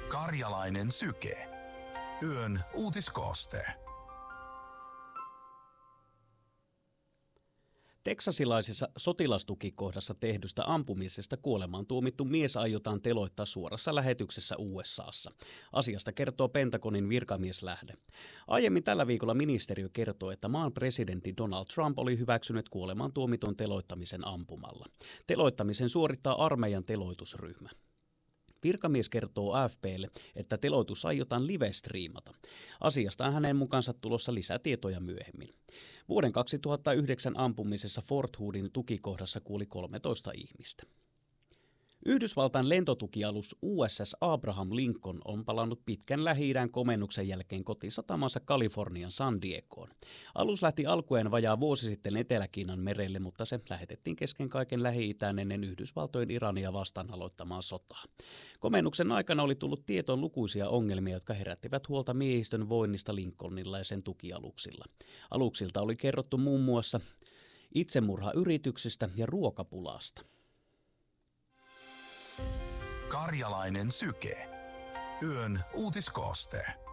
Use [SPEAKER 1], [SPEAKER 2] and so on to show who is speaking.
[SPEAKER 1] Karjalainen syke. Yön uutiskooste.
[SPEAKER 2] Teksasilaisessa sotilastukikohdassa tehdystä ampumisesta kuolemaan tuomittu mies aiotaan teloittaa suorassa lähetyksessä USAssa. Asiasta kertoo Pentagonin virkamieslähde. Aiemmin tällä viikolla ministeriö kertoi, että maan presidentti Donald Trump oli hyväksynyt kuolemaan tuomitun teloittamisen ampumalla. Teloittamisen suorittaa armeijan teloitusryhmä. Virkamies kertoo AFP:lle, että teloitus aiotaan live-striimata. Asiasta on hänen mukaansa tulossa lisätietoja myöhemmin. Vuoden 2009 ampumisessa Fort Hoodin tukikohdassa kuoli 13 ihmistä. Yhdysvaltain lentotukialus USS Abraham Lincoln on palannut pitkän Lähi-idän komennuksen jälkeen kotisatamansa Kalifornian San Diegoon. Alus lähti alkujaan vajaa vuosi sitten Etelä-Kiinan merelle, mutta se lähetettiin kesken kaiken Lähi-itään ennen Yhdysvaltojen Irania vastaan aloittamaan sotaa. Komennuksen aikana oli tullut tietoon lukuisia ongelmia, jotka herättivät huolta miehistön voinnista Lincolnilla ja sen tukialuksilla. Aluksilta oli kerrottu muun muassa itsemurhayrityksistä ja ruokapulasta.
[SPEAKER 1] Karjalainen syke. Yön uutiskooste.